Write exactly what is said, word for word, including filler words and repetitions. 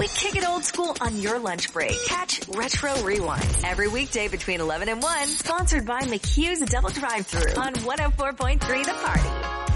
We kick it old school on your lunch break. Catch Retro Rewind every weekday between eleven and one. Sponsored by McHugh's Double Drive-Thru on one oh four point three The Party.